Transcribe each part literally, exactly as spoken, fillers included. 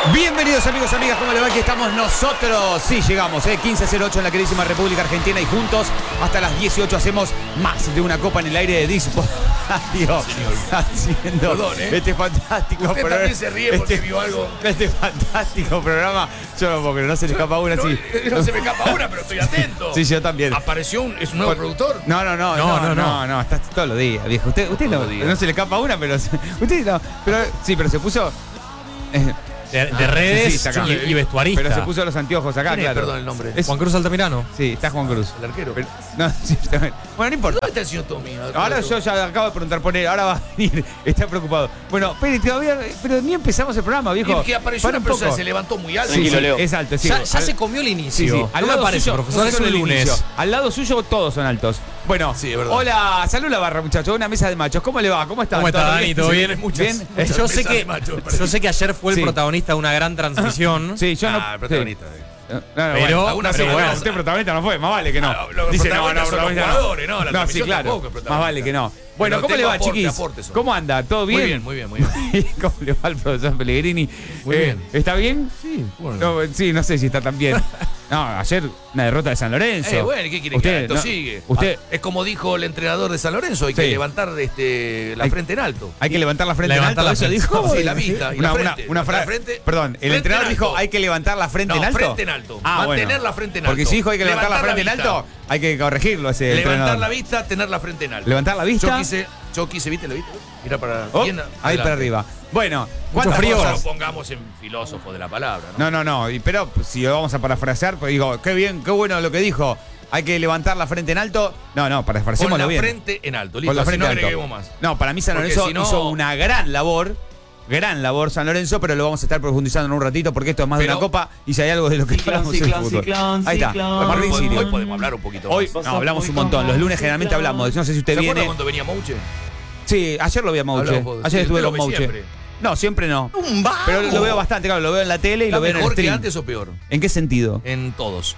Bienvenidos amigos, amigas, ¿cómo les va? Aquí estamos nosotros. Sí, llegamos, ¿eh? quince cero ocho en la queridísima República Argentina y juntos hasta las dieciocho hacemos más de una copa en el aire de Dispo. Dios, haciendo Perdón, ¿eh? este fantástico Usted programa. también se ríe porque este, vio algo. Este fantástico programa. Yo no puedo creer, no se le escapa una no, así. No se me escapa una, pero estoy atento. Sí, yo también. ¿Apareció un, es un nuevo Por- productor? No, no, no, no, no, no, no, está todos los días, viejo. Usted, usted Todos no, los días. no se le escapa una, pero usted no, pero sí, pero se puso eh, De, de redes sí, está acá. y, y vestuarista. pero se puso los anteojos acá, ¿Quién es, claro. perdón, el nombre? Es- Juan Cruz Altamirano. Sí, está Juan Cruz. El arquero. Pero- no, sí, está bien. Bueno, no importa. ¿Dónde está el señor Tommy? Ahora yo ya acabo de preguntar por él, ahora va a venir, está preocupado. Bueno, pero todavía, pero ni empezamos el programa, viejo. Y que apareció Para una un persona, poco. se levantó muy alto. Sí, Tranquilo, sí, Leo. es alto, sí. Ya, ya Al- se comió el Sí, inicio. sí. No me parece, suyo, profesor, es solo el lunes. inicio. Al lado suyo todos son altos. Bueno, Sí, es verdad. hola, salud la barra, muchachos. Una mesa de machos. ¿Cómo le va? ¿Cómo está? ¿Cómo está, Dani? ¿Todo bien? Muchas- ¿Bien? muchas Yo sé, mesas que, de macho, me parece. yo sé que ayer fue el Sí. protagonista de una gran transmisión. Sí, yo no. Ah, el protagonista. sí. No, no, no, Pero- bueno, algunas sí, sí, bueno, algunas- usted protagonista no fue, más vale que no. Ah, los Dice, protagonistas son los protagonista jugadores, no, la No, sí, transmisión claro. tampoco es Más protagonista. vale que no. Bueno, Pero ¿cómo le tengo va, aporte, chiquis? aporte solo. ¿Cómo anda? ¿Todo bien? Muy bien, muy bien, muy bien. ¿Cómo le va al profesor Pellegrini? Muy Eh, bien. ¿Está bien? Sí, bueno. No, sí, no sé si está tan bien. No, ayer una derrota de San Lorenzo. Eh, bueno, ¿qué quiere Usted, que esto no, sigue? Usted, Ah, es como dijo el entrenador de San Lorenzo, hay Sí. que levantar este, la Hay- frente en alto. hay que levantar la frente Levantar en la alto, eso frente. dijo. Sí, la vista y Una, la una, frente. una La frase. frente- Perdón, el frente entrenador en dijo alto. hay que levantar la frente No, en alto. frente en alto. Ah, Mantener bueno. la frente en alto. Porque si dijo hay que levantar la Levantar frente la en alto, hay que corregirlo ese Levantar entrenador. la vista, tener la frente en alto. Levantar la vista. Yo quise, yo quise, ¿viste? ¿Lo viste? Mira para Oh, bien ahí adelante. para arriba. Bueno, Mucho ¿cuántas frío. No cosas? lo pongamos en filósofo de la palabra, ¿no? No, no, no. y- Pero si lo vamos a parafrasear, pues digo, qué bien, qué bueno lo que dijo. Hay que levantar la frente en alto. No, no, Con parafraseémoslo la bien. frente en alto. Listo, Con la así frente no en alto. agreguemos más. No, para mí San Porque Lorenzo si no- hizo una gran labor. Gran labor San Lorenzo, pero lo vamos a estar profundizando en un ratito porque esto es más de Pero- una copa y si hay algo de lo que Ciclón, hablamos es ciclón, fútbol. ciclón, Ahí está. ciclón. Martín Hoy, Sirio. hoy podemos hablar un poquito Hoy más. no, hablamos un montón. Los lunes generalmente hablamos. No sé si usted ¿Se acuerda viene. cuando venía Mouche? Sí, ayer lo vi a Mouche. Hablamos vos. Ayer Sí, estuve usted con lo ve Mouche. siempre. No, siempre no. ¡Un vago! Pero lo veo bastante, claro, lo veo en la tele y ¿Está lo veo en el mejor que stream. antes o peor? ¿En qué sentido? En todos.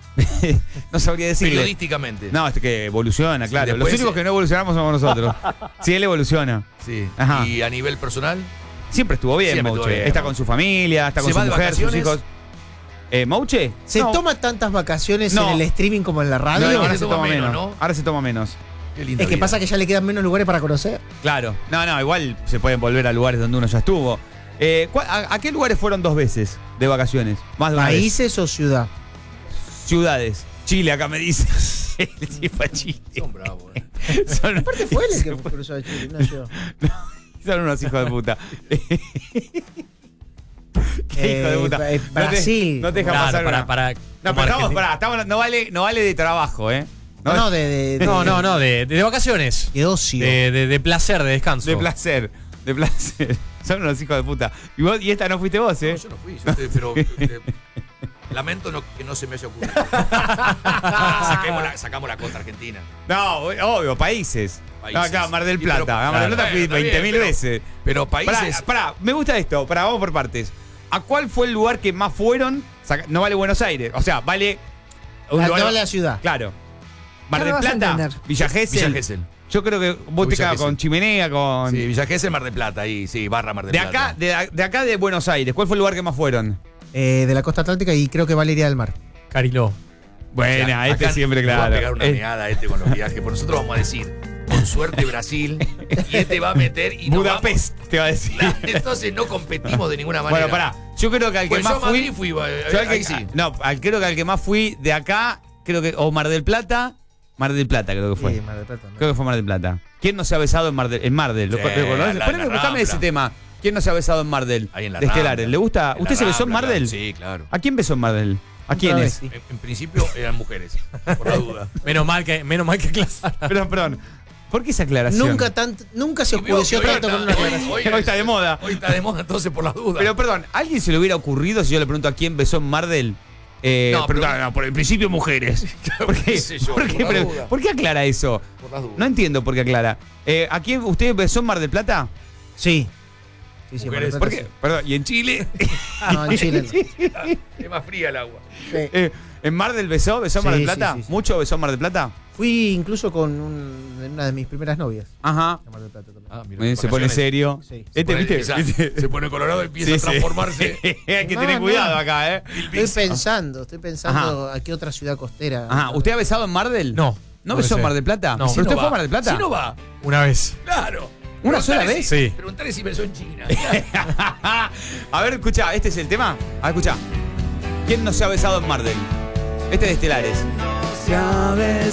No sabría decirle. Periodísticamente. No, es que evoluciona, Sí, claro. Los después únicos se- que no evolucionamos somos nosotros. Sí, él evoluciona. Sí. Ajá. Y a nivel personal, Siempre estuvo bien, Siempre Mouche. estuvo bien, está Mouche. con su familia, está con ¿Se su va de mujer, sus vacaciones? hijos. Eh, ¿Mouche? ¿Se No. toma tantas vacaciones No. en el streaming como en la No, radio? no, ahora se se toma toma menos. menos, ¿no? Ahora se toma menos. qué linda es que vida. pasa que ya le quedan menos lugares para conocer. Claro. No, no, igual se pueden volver a lugares donde uno ya estuvo. Eh, ¿cuál- a, a qué lugares fueron dos veces de vacaciones? Más de una vez. ¿Países o ciudad? Ciudades. Chile, acá me dice. Sí, fue a Chile. Son bravos, eh. Son, Aparte fue él el que cruzó a Chile, no yo. son unos hijos de puta. Qué Eh, hijo de puta. eh, No te- Brasil. No te deja Claro, pasar para, una- para, No, como pero estamos, Argentina. pará, estamos- no, vale, no vale de trabajo, ¿eh? No, no, de, de, de- No, no, no, de, de vacaciones. de ocio. De, de, de placer, de descanso. De placer, de placer. Son unos hijos de puta. Y, vos, y esta no fuiste vos, ¿eh? No, yo no fui, yo te- pero eh, lamento no- que no se me haya ocurrido. Saquemos la- sacamos la costa argentina. No, obvio, países. Países. No, acá, Mar del Y pero- Plata. A Mar del claro, Plata fui bueno, está veinte mil bien, pero- veces. Pero Pará, países. pará, me gusta esto. Pará, vamos por partes. ¿A cuál fue el lugar que más fueron? Saca- No vale Buenos Aires. O sea, vale. un La, lugar- no vale la ciudad. Claro. Mar Ya del lo vas a Plata, entender. Villa Gesell. Villa Gesell. Yo creo que vos te Villa quedás Gesell. con chimenea, con. Sí, Villa Gesell, Mar del Plata, ahí, sí, barra Mar del de Plata. acá, de, de acá de Buenos Aires, ¿cuál fue el lugar que más fueron? Eh, de la costa atlántica y creo que Valeria del Mar. Cariló. Buena, Acá este siempre, nos va a claro. pegar una Eh, meada a este con los viajes. Por nosotros vamos a decir, con suerte Brasil, y este va a meter y no Budapest, te va a decir. vamos- Entonces no competimos de ninguna manera. Bueno, pará. Yo creo que al que Pues yo más a Madrid fui. fui, eh, yo al ahí que- sí. No, al- creo que al que más fui de acá, creo que. O Mar del Plata. Mar del Plata, creo que fue. Sí, Mar del Plata, ¿no? Creo que fue Mar del Plata. ¿Quién no se ha besado en Mar del? En Mar del. ¿Lo- Sí, lo conoces? la- Poneme, la buscame Rambla. ese tema. ¿Quién no se ha besado en Mar del? Ahí en la de Estelares. Rambla. ¿Le gusta? En ¿Usted la se besó en Rambla, Mar del? Sí, claro. ¿A quién besó en Mar del? ¿A quiénes? vez. En, en principio eran mujeres, por la duda. Menos mal que, menos mal que aclarar. Perdón, perdón. ¿Por qué esa aclaración? Nunca, tant, nunca se Y veo oscureció que hoy tanto está- con una hoy- aclaración. hoy- Hoy está de moda. Hoy está de moda, entonces por la duda. Pero perdón, ¿a alguien se le hubiera ocurrido si yo le pregunto a quién besó en Mar del? Eh, No, pero, pero- no, no, por el principio mujeres. ¿Por qué? qué sé yo, ¿Por, qué, por la pero- duda. ¿por qué aclara eso? por las dudas. No entiendo por qué aclara. Eh, ¿A quién usted besó en Mar del Plata? Sí. Sí, sí, Mujeres. Mar ¿Por del qué? Plata Perdón, ¿y en Chile? sí. No, en Chile no. Es más fría el agua. Sí. Eh, ¿En Mar del besó? ¿Besó en Mar Sí, del Plata? sí, sí, sí. ¿Mucho besó en Mar del Plata? Fui incluso con un- una de mis primeras novias. Ajá. a Mar del Plata también. Ah, mira, Muy bien, se pone vacaciones. serio. Sí. Este, Pone- ¿viste? esa- ¿Viste? Se pone colorado y empieza Sí, a sí. transformarse. Hay que No, tener no. cuidado acá, ¿eh? Estoy pensando, estoy pensando a qué otra ciudad costera. Ajá. ¿Usted ha besado en Mardel? No. ¿No no besó en besé. Mar del Plata? No. ¿Pero usted no fue a va. Mar del Plata? Si no va, Una vez. claro. ¿Una sola Preguntale vez? si- Sí. Preguntale si besó en China. A ver, escucha, ¿este es el tema? A ver, escucha. ¿Quién no se ha besado en Mardel? Este es de Estelares. Se ha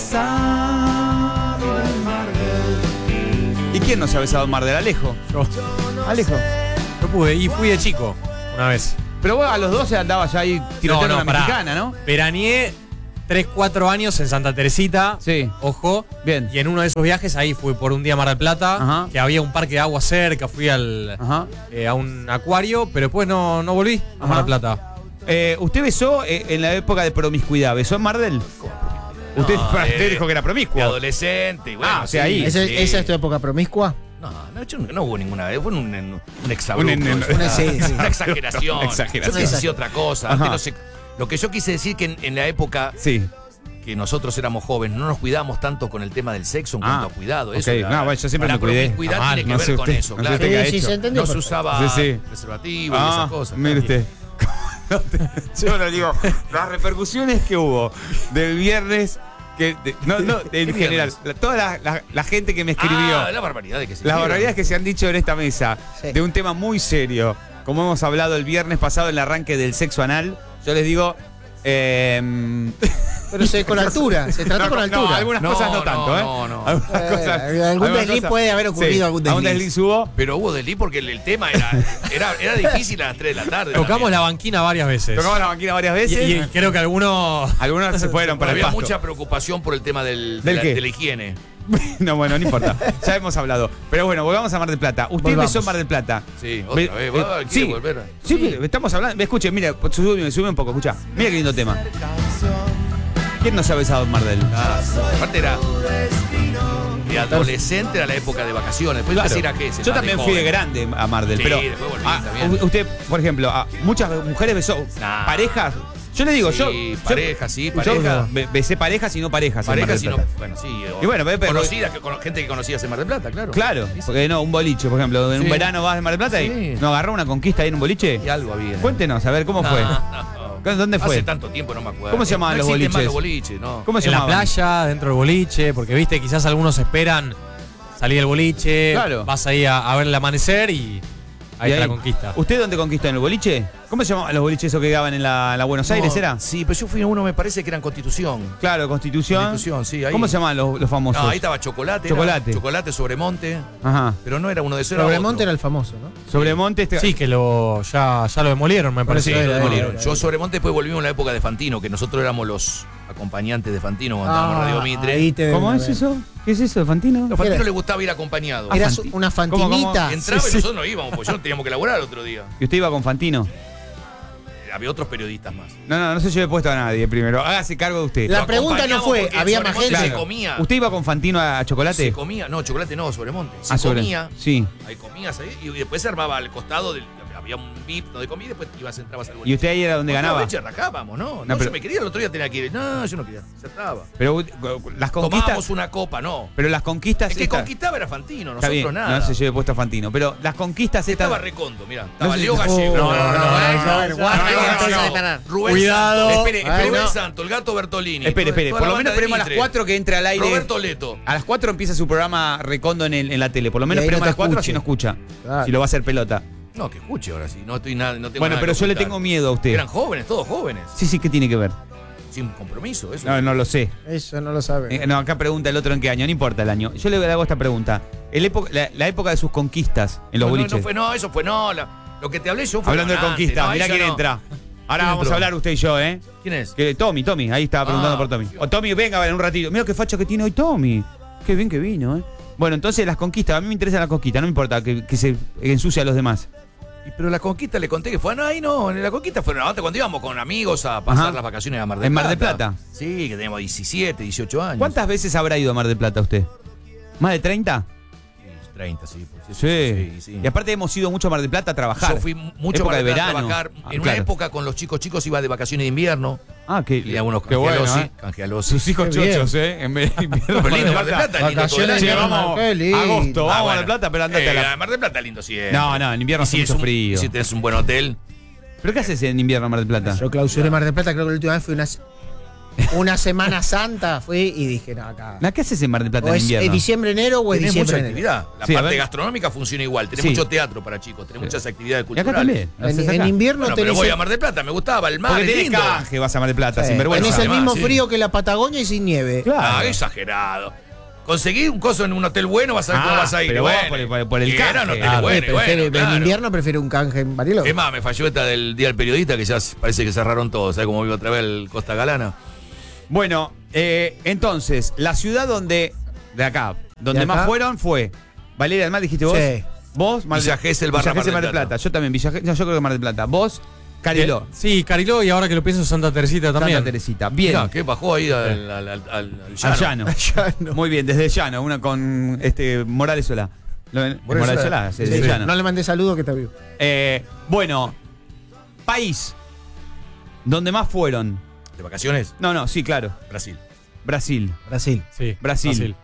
besado en Mardel. ¿Y quién no se ha besado en Mardel? Alejo. Yo, Alejo. yo pude. Y fui de chico. Una vez. Pero vos a los doce andabas ya ahí tiroteando No, no, una pará. mexicana, ¿no? Veraneé tres, cuatro años en Santa Teresita. Sí. Ojo. Bien. Y en uno de esos viajes ahí fui por un día a Mar del Plata. Ajá. Que había un parque de agua cerca. Fui al, Ajá. eh, a un acuario. Pero después no, no volví a Ajá. Mar del Plata. Eh, ¿Usted besó eh, en la época de promiscuidad? ¿Besó en Mardel? Usted, No, usted de- dijo que era De promiscuo. adolescente. Y bueno, Ah, o sea, ahí. ¿Esa, sí. esa es tu época promiscua? No, no, yo no, no hubo ninguna vez. Fue un, un, un exabrupto. Un en- eso. Una- sí, sí. Una exageración. Una exageración. Yo quise decir otra cosa. Ajá. Antes no sé- lo que yo quise decir que en, en la época Sí. que nosotros éramos jóvenes no nos cuidábamos tanto con el tema del sexo en Ah, cuanto a cuidado. Eso ok. la- No, bueno, yo siempre la me cuidé. promiscuidad Ah, tiene que no ver sé con usted, eso, no sé claro. usted qué ha Sí, sí, hecho. se entendió. No se perfecto. usaba Sí, sí. preservativo y Ah, esas cosas. mire claro. usted. No te- Yo le digo, las repercusiones que hubo del viernes, que de- no, no, en ¿Qué general, viernes? la- toda la, la- la gente que me escribió, Ah, la barbaridad de que se las hicieron. barbaridades que se han dicho en esta mesa, Sí. de un tema muy serio, como hemos hablado el viernes pasado en el arranque del sexo anal, yo les digo... Eh, Pero se, con altura, se trató no, con no, altura. algunas No, cosas no, no, tanto, ¿eh? no, no. Algunas Eh, cosas- algún algunas desliz cosas- puede haber ocurrido, sí, algún algún desliz. desliz hubo. Pero hubo delí porque el, el tema era, era, era difícil a las tres de la tarde. Tocamos también. la banquina varias veces. Tocamos la banquina varias Y, veces. y creo que algunos. Algunos se fueron para el Había pasto. mucha preocupación por el tema del, ¿Del de, la, qué? de la higiene. No, bueno, no importa. Ya hemos hablado. Pero bueno, volvamos a Mar del Plata. Usted Volvamos. besó en Mar del Plata. Sí, otra Ve- vez. eh, va, ¿Quiere sí. volver? Sí, pero estamos hablando. Escuche, mire, sube, sube un poco, escucha. Mira qué lindo tema. ¿Quién no se ha besado en Mar del? Ah, aparte era. De adolescente era la época de vacaciones. Después Claro. decir a qué se Yo va también de fui de joven. grande a Mar del, Sí, pero después volví ah, también. u- usted, por ejemplo, a muchas mujeres besó Nah. parejas. Yo le digo, Sí, yo parejas, sí, yo parejas. be- besé parejas y no parejas. en Mar Parejas del y no. Plata. Bueno, sí. o Y bueno, pero- pero- conocidas, que, con gente que conocías en Mar del Plata, claro. Claro, porque no, un boliche, por ejemplo, en un Sí. verano vas de Mar del Plata y Sí. no agarró una conquista ahí en un boliche. Y algo había. Cuéntenos, a ver cómo fue. No, no. ¿Dónde fue? Hace tanto tiempo no me acuerdo. ¿Cómo se llamaban no los existen más boliches? los boliches, no. ¿Cómo se En la llamaban? playa, dentro del boliche, porque viste, quizás algunos esperan salir del boliche, Claro. vas ahí a, a ver el amanecer y ahí Y está la conquista. ¿Usted dónde conquistó? ¿En el boliche? ¿Cómo se llamaban los boliches esos que quedaban en la, en la Buenos Aires, No, era? Sí, pero yo fui a uno, me parece que eran Constitución. Claro, Constitución. Constitución, sí. Ahí. ¿Cómo se llamaban los, los famosos? No, ahí estaba Chocolate. Chocolate. Era Chocolate Sobremonte. Ajá. Pero no era uno de esos. era Sobremonte otro. era el famoso, ¿no? Sobremonte. Este... Sí, que lo ya, ya lo demolieron, me Por parece. eso Sí, era, lo era, demolieron. era, Yo era. Sobremonte después volvimos en la época de Fantino, que nosotros éramos los acompañantes de Fantino cuando estábamos en Radio Mitre. Ah, ahí te ¿Cómo ven, es ven. eso? ¿Qué es eso, Fantino? A Fantino Era- le gustaba ir acompañado. Ah, Eras Fanti- una ¿Cómo, cómo? fantinita. Entraba Sí, y sí. nosotros no íbamos, porque yo teníamos que laburar otro día. ¿Y usted iba con Fantino? Había otros periodistas más. No, no, no se lleve puesto a nadie primero. Hágase cargo de usted. La Lo pregunta no acompañamos fue, porque ¿había en más Sobremonte gente? Se comía. ¿Usted iba con Fantino a Chocolate? Se comía. No, Chocolate no, Sobremonte. Se Ah, sobre- comía. Sí. Ahí comías ahí y después se armaba al costado del. Había un V I P donde comí y después ibas, entrabas al boliche. ¿Y usted ahí era donde No, ganaba? boliche arrancábamos, ¿no? No, No, pero- yo me quería, el otro día tenía que ir. No, yo no quería. Se traba. Pero uh, las conquistas. Tomábamos una copa, no. Pero las conquistas. El que esta- conquistaba era Fantino, Está nosotros bien, nada. no se lleve puesto a Fantino. Pero las conquistas estas. Estaba Recondo, mirá. Estaba sé Leo si- Gallego. No, no, no, no, no, a ver, guarda, no, no, antes no, de no. parar. Rubén Cuidado. Santo. Espere, Ay, Rubén no. Santo, el gato Bertolini. Espere, espere. Toda Por la lo menos banda de esperemos a las Mitre. cuatro que entre al aire. Roberto Leto. A las cuatro empieza su programa Recondo en, el- en la tele. Por lo menos Y ahí no esperemos a las te cuatro escuche. si no escucha. Claro. Si lo va a hacer pelota. No, que escuche ahora sí. No estoy nada. No tengo Bueno, nada pero que yo le ocultar. tengo miedo a usted. Eran jóvenes, todos jóvenes. Sí, sí, ¿qué tiene que ver? Sin compromiso, eso. No, no lo sé. Eso no lo sabe. Eh, no, acá pregunta el otro en qué año, no importa el año. Yo le hago esta pregunta. El época- la, la época de sus conquistas en los no, no, boliches. no fue, no, eso fue, no. la- lo que te hablé yo fue. Hablando de antes, conquistas, no, mirá ella quién no. entra. Ahora ¿Quién vamos entró? a hablar usted y yo, ¿eh? ¿Quién es? Que Tommy, Tommy, ahí estaba preguntando Ah, por Tommy. sí. O Tommy, venga, en un ratito. Mira qué facha que tiene hoy Tommy. Qué bien que vino, ¿eh? Bueno, entonces las conquistas, a mí me interesan las conquistas, no me importa que, que se ensucie a los demás. Y, pero la conquista le conté que fue. No, ahí no. En la conquista fue antes cuando íbamos con amigos a pasar Ajá. las vacaciones a Mar del ¿En Plata. Mar del Plata? Sí, que teníamos diecisiete, dieciocho años. ¿Cuántas veces habrá ido a Mar del Plata usted? ¿Más de treinta? treinta, sí. Pues, Sí. sí, sí. Y aparte hemos ido mucho a Mar del Plata a trabajar. Yo fui mucho Época para de verano, verano. trabajar. Ah, en una claro. época con los chicos chicos iba de vacaciones de invierno. Ah, que Y algunos qué bueno, canjealosi. ¿eh? Canjealosi. Sus hijos Qué bien. chochos, ¿eh? En vez de invierno, Pero lindo, Mar del Plata. Plata, lindo todo el Vacaciones año. de Sí, invierno. vamos. Qué lindo. Agosto, vamos Ah, a Mar bueno. del Plata, pero andate Eh, a la... Mar del Plata lindo siempre. No, no, en invierno Y hace si mucho es un- frío. y si tenés un buen hotel. ¿Pero qué haces en invierno en Mar del Plata? Yo clausuré Mar del Plata, creo que la última vez fue una, una Semana Santa, fui y dije, no, acá. ¿Qué haces en Mar del Plata O en es invierno? eh, diciembre, enero o es Tenés diciembre, mucha enero. actividad. La Sí, a parte ver. gastronómica funciona igual. Tenés Sí. mucho teatro para chicos. Tenés Sí. muchas actividades Y culturales. acá también. ¿lo haces En, en acá? invierno Bueno, pero tenés, voy el, a Mar del Plata. Me gustaba el mar. Porque es tenés lindo. canje, vas a Mar del Plata, sí, sin vergüenza. tenés el Además, mismo sí. frío que la Patagonia y sin nieve. Claro. Ah, exagerado. Conseguí un coso en un hotel bueno, vas a ver Ah, cómo vas a ir. pero y vos bueno, por- por- por el y era canje. un hotel Ah, bueno, Eh, y bueno, prefiere- claro. En invierno prefiero un canje en Bariloche. Es más, me falló esta del Día del Periodista, que ya parece que cerraron todo. ¿Sabes cómo vivo otra vez el Costa Galana? Bueno, eh, entonces, la ciudad donde, de acá, donde ¿De acá? más fueron fue Valeria del Mar, dijiste vos. Sí. Vos, Mar Villa Gesell barra Villa Gesell, Mar Mar del del Plata. Plata. Yo también, Villa Gesell, no, yo creo que Mar del Plata. Vos, Cariló, Sí, Cariló y ahora que lo pienso Santa Teresita también. Santa Teresita. Bien. Mirá, que bajó ahí al, al, al, al- al Al llano. llano. Ya no. Muy bien, desde el llano, una con este Morales Solá. Lo- Morales Morales Solá. Solá, sí, Sí, desde el sí. llano. No le mandé saludo que está vivo. Eh, bueno, país donde más fueron. ¿De vacaciones? No, no, sí, claro. Brasil. Brasil. Brasil. Sí, Brasil.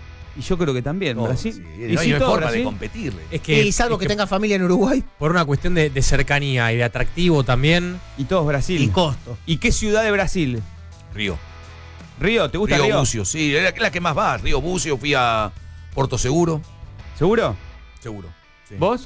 Y yo creo que también, Todo, Brasil. sí. Y no sí, hay todo forma Brasil. de competirle. Es que, Y salvo es que tenga familia en Uruguay por una cuestión de, de cercanía y de atractivo también. Y todos Brasil. y costo. ¿Y qué ciudad de Brasil? Río. Río, ¿te gusta Río, Río? Bucio, sí, es la que más va. Río Bucio, fui a Puerto Seguro. ¿Seguro? Seguro. Sí. ¿Vos?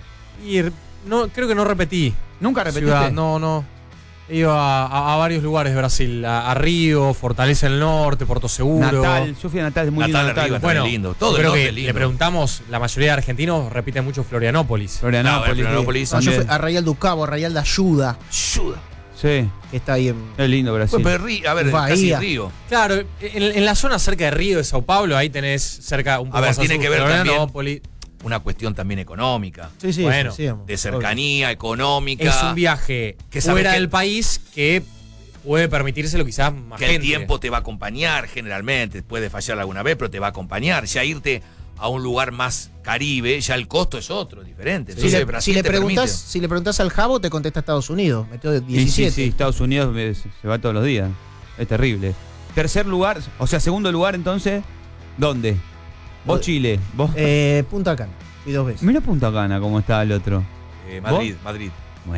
Y r- no, creo que no repetí. ¿Nunca repetiste? Ciudad, no, no. He ido a, a- a varios lugares de Brasil. A, a Río, Fortaleza del Norte, Puerto Seguro. Natal. Yo fui a Natal, es muy Natal, lindo Natal. arriba, Bueno, lindo. Todo el creo norte que es lindo. le preguntamos, la mayoría de argentinos repiten mucho Florianópolis. Florianópolis. Ah, bueno, Florianópolis. No, yo también. fui a Rayal do Cabo, a Rayal de Ayuda, Ayuda. Sí, que está ahí en. es lindo Brasil. Pues, pero Río, a ver, Bahía. casi Río. Claro, en, en la zona cerca de Río de Sao Paulo, ahí tenés cerca un poco A ver, más al tiene sur, que ver también- Florianópolis. Una cuestión también económica. Sí, sí, Bueno, sí, digamos. De cercanía, económica. Es un viaje Que sabes fuera que- del país que puede permitírselo quizás más Que el gente. tiempo te va a acompañar generalmente. Puede fallar alguna vez, pero te va a acompañar. Ya irte a un lugar más caribe, ya el costo es otro, diferente. Si Entonces, le, Brasil si le te preguntás, permite. si le preguntás al Jabo, te contesta Estados Unidos. Metió Sí, diecisiete. sí, sí, Estados Unidos eh, se se va todos los días. Es terrible. Tercer lugar, o sea, segundo lugar entonces, ¿dónde? Vos Chile, vos... Eh, Punta Cana. Fui dos veces. Mira Punta Cana cómo está el otro. Eh, Madrid, Madrid.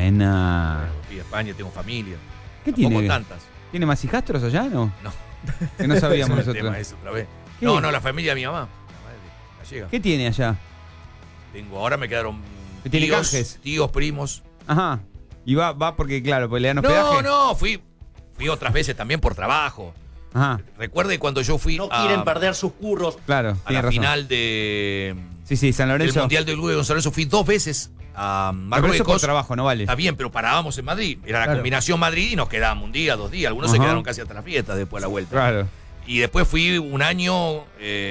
Buena. Fui a España, tengo familia. ¿Qué Tampoco tiene? tantas. ¿Tiene más hijastros allá, no? No. Que no sabíamos Ese es el nosotros. tema, eso otra vez. ¿Qué? No, no, la familia de mi mamá. La madre, gallega. ¿Qué tiene allá? Tengo, ahora me quedaron ¿Que tiene tíos, canjes? tíos, primos. Ajá. Y va, va porque, claro, porque le dan hospedaje. No, no, fui, fui otras veces también por trabajo. Ajá, Recuerde cuando yo fui No a, quieren perder sus curros. claro, a tiene la razón. final de, Sí, sí, San del Lorenzo. Mundial de Lugo de Gonzalo, fui dos veces a Pero eso por Marruecos. trabajo, no vale. Está bien, pero parábamos en Madrid. Era la Claro. combinación Madrid y nos quedábamos un día, dos días. Algunos se Ajá. quedaron casi hasta la fiesta después de la vuelta. Claro. Y después fui un año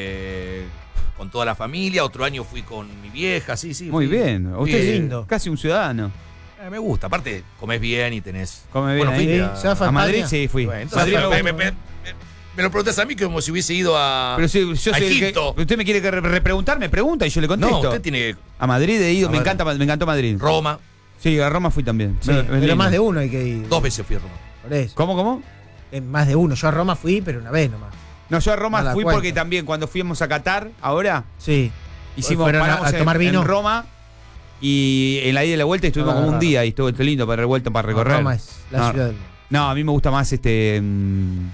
eh, con toda la familia, otro año fui con mi vieja, sí, sí. Muy fui- bien. Usted es lindo. casi un ciudadano. Eh, me gusta, aparte comés bien y tenés... Come bien Bueno, ahí. fuiste Sí, ¿se va A a Madrid España? sí fui. Bueno, entonces, Madrid me, me me- gusta. me- me lo preguntas a mí como si hubiese ido a, Pero si yo a soy el que, Egipto. usted me quiere que re- repreguntar, me pregunta y yo le contesto. No, usted tiene A Madrid he ido, A me ver. encanta, me encantó Madrid. Roma. Sí, a Roma fui también. Sí, Me- es pero lindo. más de uno hay que ir. Dos veces fui a Roma. Por eso. ¿Cómo, cómo? Eh, más de uno. Yo a Roma fui, pero una vez nomás. No, yo a Roma No la fui cuento. porque también cuando fuimos a Qatar, ahora Sí. hicimos ¿Fueron a- paramos a en- tomar vino? en Roma y en la ida y la vuelta estuvimos Ah, como un raro. día y estuvo esto lindo para revuelto para recorrer. Roma es la No. ciudad del mundo. No, a mí me gusta más este mm,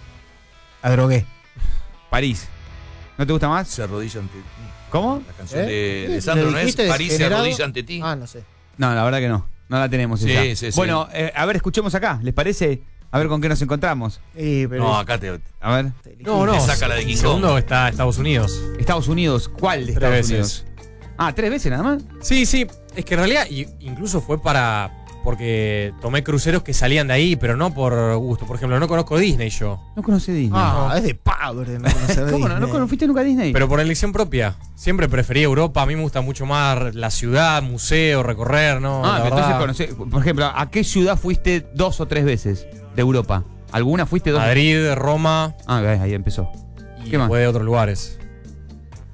A drogué. París. ¿No te gusta más? Se arrodilla ante ti. ¿Cómo? La canción ¿Eh? de, ¿Le de Sandro, ¿no es? dijiste París se degenerado? arrodilla ante ti. Ah, no sé. No, la verdad que no. No la tenemos Sí, esa. sí, sí. Bueno, eh, a ver, escuchemos acá. ¿Les parece? A ver con qué nos encontramos. Sí, pero No, acá te... A ver. No, no. Te saca la de King Segundo Kong. está Estados Unidos. Estados Unidos. ¿Cuál de Tres Estados veces. Unidos? Ah, ¿tres veces nada más? Sí, sí. Es que en realidad y- incluso fue para... Porque tomé cruceros que salían de ahí, pero no por gusto. Por ejemplo, no conozco Disney yo. No conocí Disney. Ah, es de padre. No conocer ¿Cómo no? ¿No Disney. cono- fuiste nunca a Disney? Pero por elección propia. Siempre preferí Europa. A mí me gusta mucho más la ciudad, museo, recorrer, ¿no? Ah, La pero verdad. entonces conocé. Por ejemplo, ¿a qué ciudad fuiste dos o tres veces de Europa? ¿Alguna fuiste dos? Madrid, Roma Ah, ahí empezó. y ¿Qué más? después de otros lugares.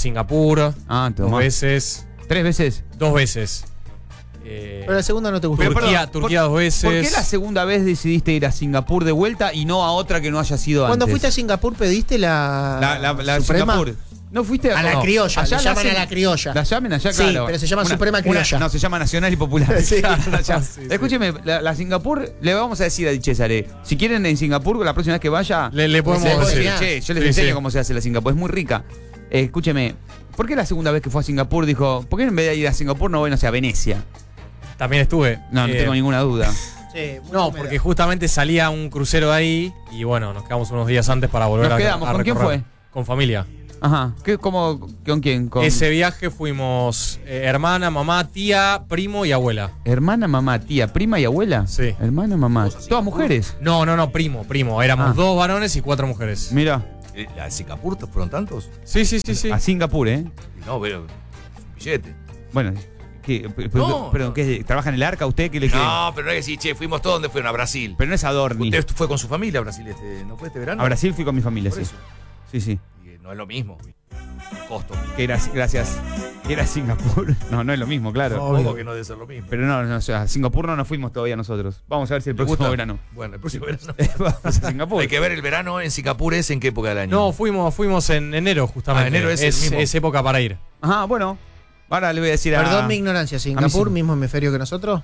Singapur, Ah, dos toma. veces. ¿Tres veces? Dos veces. Eh, Pero la segunda no te gustó. Pero, Turquía, perdón, Turquía ¿por- dos veces. ¿Por qué la segunda vez decidiste ir a Singapur de vuelta y no a otra que no haya sido Cuando antes? fuiste a Singapur pediste la, La, la, la Suprema. Singapur. ¿No fuiste A la no. criolla, Allá le llaman hacen- a la criolla. La llaman allá, Sí, claro. pero se llama Suprema Criolla. No, se llama Nacional y Popular. Sí. Allá. Sí, sí. Escúcheme, la, la Singapur, le vamos a decir a Di Cesare, si quieren en Singapur, la próxima vez que vaya, Le- le podemos le- decir. che, yo les Sí, enseño sí. cómo se hace la Singapur, es muy rica. Eh, escúcheme, ¿por qué la segunda vez que fue a Singapur dijo, ¿por qué en vez de ir a Singapur no voy, no sé, a Venecia? También estuve. No, no Eh, tengo ninguna duda. Sí, muy No, húmeda. porque justamente salía un crucero de ahí y bueno, nos quedamos unos días antes para volver Nos a, quedamos. a ¿Con quién recorrer. fue? Con familia. Ajá. ¿Qué, cómo, ¿Con quién? Con Ese viaje fuimos eh, hermana, mamá, tía, primo y abuela. hermana, mamá, tía, prima y abuela. Sí. Hermana, mamá. Todos así. Todas mujeres. No, no, no, primo, primo. Éramos Ah. dos varones y cuatro mujeres. Mira, Eh, ¿La de Singapur fueron tantos? Sí, sí, sí, sí. a Singapur, ¿eh? Y no, pero. Es un billete. Bueno, ¿qué, pero, No, pero, no. ¿qué, ¿trabaja en el arca usted? ¿Qué le quiere? No, pero no es que sí, che, fuimos todos, ¿dónde fueron? A Brasil. Pero no es Adorni. Usted fue con su familia a Brasil, este, ¿no fue este verano? A Brasil fui con mi familia, Por sí. eso. Sí, sí. Y no es lo mismo. Costo. Que era, gracias. Que era Singapur. No, no es lo mismo, claro. Obvio. Ojo que no debe ser lo mismo. Pero no, no, o sea, a Singapur no nos fuimos todavía nosotros. Vamos a ver si el ¿Te próximo gusta? verano. Bueno, el próximo verano. Vamos a Singapur. Hay que ver el verano en Singapur, ¿es en qué época del año? No, fuimos, fuimos en enero justamente. Ah, enero es el es, mismo. es época para ir. Ajá, bueno. Ahora le voy a decir a. Perdón mi ignorancia, ¿Singapur, sí. mismo hemisferio que nosotros?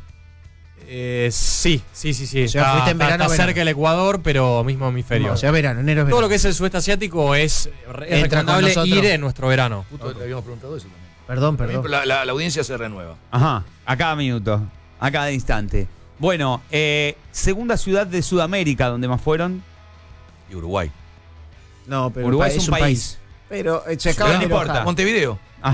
Eh, sí, sí, sí, sí. O sea, está, fuiste en está- verano, está verano. cerca del Ecuador, pero mismo hemisferio. No, o sea, verano, enero es verano. Todo lo que es el sudeste asiático es, es Entra con recomendable nosotros. ir en nuestro verano. Justo le habíamos preguntado eso también. Perdón, Pero perdón. La, la- la audiencia se renueva. Ajá, a cada minuto. A cada instante. Bueno, eh, segunda ciudad de Sudamérica donde más fueron. Y Uruguay. No, pero Uruguay pa- es un país. Pero eh, se Pero acaba no de importa. enojar. Montevideo. Ah,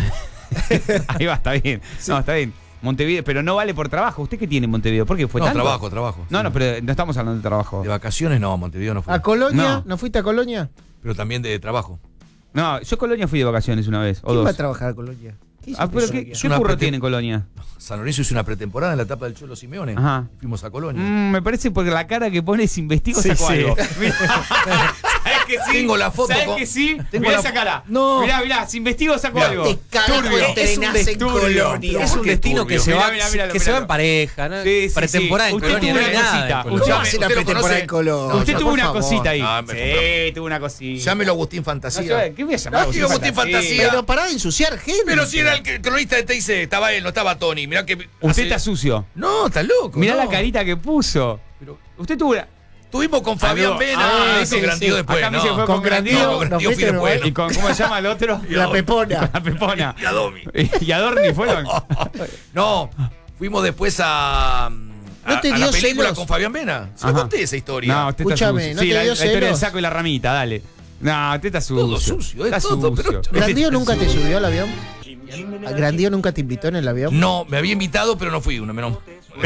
ahí va, está bien. No, está bien. Montevideo, pero no vale por trabajo. ¿Usted qué tiene en Montevideo? ¿Por qué fue No, tanto? trabajo, trabajo. No, no, pero no estamos hablando de trabajo. De vacaciones no, Montevideo no fue. ¿A Colonia? No. ¿No fuiste a Colonia? Pero también de trabajo. No, yo a Colonia fui de vacaciones una vez. O ¿Quién va a dos. trabajar a Colonia? ¿Qué hizo Ah, pero Colonia? ¿qué, Es ¿qué una curro prete- tiene Colonia? San Lorenzo hizo una pretemporada en la etapa del Cholo Simeone. Ajá. Y fuimos a Colonia. Mm, me parece porque la cara que pone es investigo Sí, sacó sí. algo. Mirá. ¿Sabes que sí? Tengo la foto ¿Sabes con- que sí? Tengo Mirá la esa fo- cara. No. Mirá, mirá, si investigo saco Mirá, algo. Te carajo Turbio. entrenás Es un en turbio. Colonia. Es un Qué destino turbio. que se Mirá, va, mirá, mirá, que mirá. se va en pareja, ¿no? Sí, sí, Pretemporada sí. en Usted Colonia, tuvo no hay una nada cosita. en Colonia. ¿Cómo Usted- va a ser la usted lo pretemporada conoce. en Colonia? Usted tuvo por una favor. cosita ahí. Ah, me- Sí, tuvo una cosita. Llámelo Agustín No, Fantasía. yo- ¿Qué voy a llamar? Ah, tío, Agustín Fantasía. Pero pará de ensuciar gente. Pero si era el que- cronista de T I C, estaba él, no estaba Tony. Mirá que. Usted hace- está sucio. No, está loco. Mirá no. la carita que puso. Pero- Usted tuvo una. Tuvimos con Fabián Amigo, Vena. ah, ese sí, Grandío sí. después. Acá me no. dice fue Con con Grandío, Grandío. No, con Grandío nos fui fuiste después. Uruguay. ¿Y con cómo se llama el otro? La pepona. La Pepona. Y a Domi. ¿Y a Dorni fueron? No, fuimos después a. a, ¿No te a dio la película celos? con Fabián Vena. Se lo Ajá. conté esa historia. No, usted está Escúchame, sucio. ¿no Sí, te la, dio la historia del celos? saco y la ramita, dale. No, usted está sucio. Todo sucio, es está todo, sucio. pero- ¿Grandío nunca te subió al avión? ¿Grandío nunca te invitó en el avión? No, me había invitado, pero no fui. Uno menos.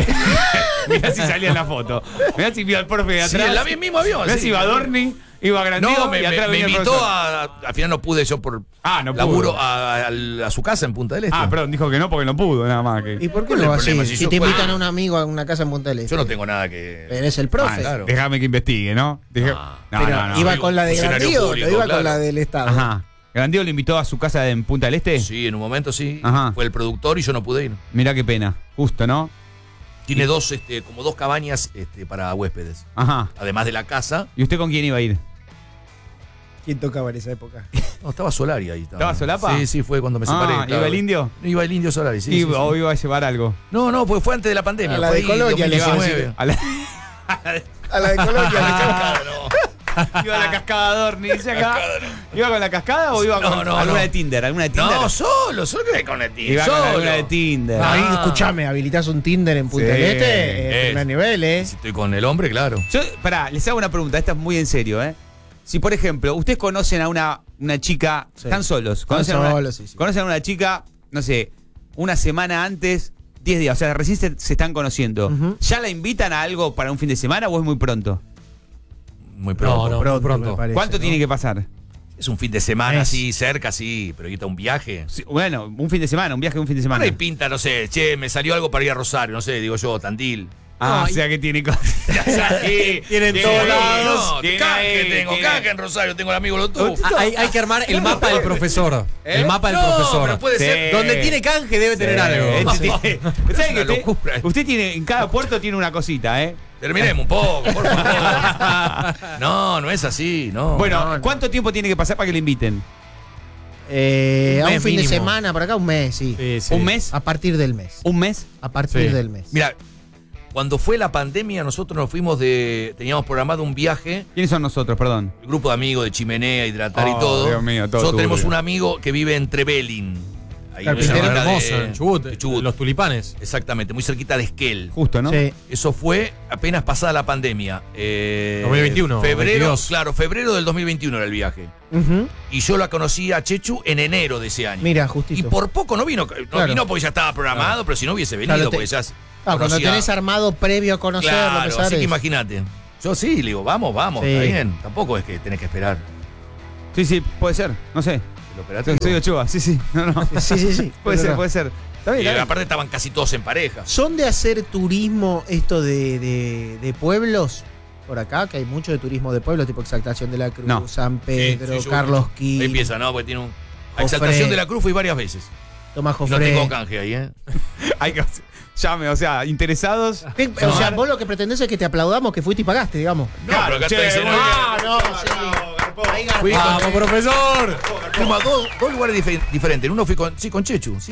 Mirá si salía en la foto. Mirá si vio al profe de Sí, atrás. en la- el mismo avión. Mirá sí. si iba Dorni, iba Grandío No, me, y atrás me- me venía el invitó profesor. a. Al final no pude yo por. Ah, no pudo. laburo a, a- a su casa en Punta del Este. Ah, perdón, dijo que no porque no pudo, nada más. Que... ¿Y por qué ¿Cuál es no el así? problema? Si, Si yo- te invitan Ah. a un amigo a una casa en Punta del Este. Yo no tengo nada que. Eres el profe. Ah, claro. Déjame que investigue, ¿no? Dije- Ah. no, Pero no, no. iba digo, con la de funcionario Grandío, público, no iba claro. con la del Estado. Ajá. Grandío lo invitó a su casa en Punta del Este. Sí, en un momento sí. Ajá. Fue el productor y yo no pude ir. Mirá qué pena. Justo, ¿no? Tiene dos, este, como dos cabañas este, para huéspedes. Ajá. Además de la casa. ¿Y usted con quién iba a ir? ¿Quién tocaba en esa época? No, estaba Solari ahí. ¿Estaba Solapa? Sí, sí, fue cuando me separé. Ah, claro. ¿iba el indio? Iba el indio Solari, sí. y, sí, sí. o iba a llevar algo. No, no, pues fue antes de la pandemia. A la fue de ahí, Colonia le dos mil diecinueve. A la, A la de Colonia. Cascada, no. iba a la cascada Dorni, dice acá. Cascada, no. ¿Iba con la cascada o iba No, con no, alguna no. de Tinder? ¿Alguna de Tinder? No, solo, solo que con el tío. Iba con solo. alguna de Tinder. Ahí, Ah. escuchame, habilitas un Tinder en Punta Sí, del Este, eh, es. primer nivel, ¿eh? Si estoy con el hombre, claro. Yo, pará, les hago una pregunta, esta es muy en serio, ¿eh? Si, por ejemplo, ustedes conocen a una, una chica, Sí. están solos, Están conocen, a una, solos, sí, sí. conocen a una chica, no sé, una semana antes, diez días, o sea, recién se, se están conociendo. Ujú. ¿Ya la invitan a algo para un fin de semana o es muy pronto? Muy pronto. No, no, Pronto, pronto. me parece, ¿Cuánto ¿no? tiene que pasar? Es un fin de semana, Es. así, cerca, sí, pero ahorita un viaje. Sí, bueno, un fin de semana, un viaje de un fin de semana. Ahora hay pinta, no sé, che, me salió algo para ir a Rosario, no sé, digo yo, Tandil. Ah, No, o y- sea que tiene cosas. Sí, Tienen sí, todos sí, lados. No, tiene canje ahí, tengo, tiene- canje en Rosario, tengo el amigo Lotú. Ah, hay, hay que armar el mapa del profesor. ¿Eh? El mapa del No, profesor. pero puede Sí. ser. Donde tiene canje debe tener Sí. algo. Sí. Es ¿Sabe que una usted, locura. usted tiene, en cada puerto tiene una cosita, ¿eh? Terminemos un poco, por favor. No, no es así, no. Bueno, no, no. ¿cuánto tiempo tiene que pasar para que le inviten? Eh, Un a un mes fin de mínimo. semana, para acá un mes, sí. Sí, sí. ¿Un mes? A partir del mes. ¿Un mes? A partir Sí. del mes. Mira, cuando fue la pandemia, nosotros nos fuimos de. Teníamos programado un viaje, ¿Quiénes son nosotros, perdón? el grupo de amigos de Chimenea, Hidratar Oh, y todo. Dios mío, todo Nosotros tenemos turbio. un amigo que vive en Trevelin. Ahí Claro, muy Quintero cerquita de- Hermoso, en Chubut, de Chubut. Los tulipanes. Exactamente, muy cerquita de Esquel. Justo, ¿no? Sí. Eso fue apenas pasada la pandemia. Eh, dos mil veintiuno, Febrero, veintidós. claro, febrero del dos mil veintiuno era el viaje. Ujú. Y yo la conocí a Chechu en enero de ese año. Mira, justito. Y por poco no vino, no Claro. vino porque ya estaba programado, pero si no hubiese venido, Claro, te- porque ya Ah, cuando conocía- tenés armado previo a conocerlo, Claro, que así sabes. que imagínate. Yo sí, le digo, vamos, vamos, Sí. está bien. Tampoco es que tenés que esperar Sí, sí, puede ser. No sé. el operativo. Soy Ochoa, sí, sí. No, no. Sí, sí, sí. Puede Pero ser, no. puede ser. Está bien, Y está bien. aparte estaban casi todos en pareja. ¿Son de hacer turismo esto de, de- de pueblos? Por acá, que hay mucho de turismo de pueblos, tipo Exaltación de la Cruz, No. San Pedro, Sí, sí, yo- Carlos Ahí Quil, empieza, ¿no? Porque tiene un. Jofre. Exaltación de la Cruz fui varias veces. Tomás Y no Jofre. tengo canje ahí, ¿eh? Hay que. Llame, o sea, interesados. Bien, O sea, vos lo que pretendés es que te aplaudamos que fuiste y pagaste, digamos. No, pero acá che, está diciendo. muy bien. Ah, no, sí. Ahí Fui con- ¡Vamos, profesor! fuimos a dos, dos lugares dife- diferentes. En uno fui con, sí, con Chechu.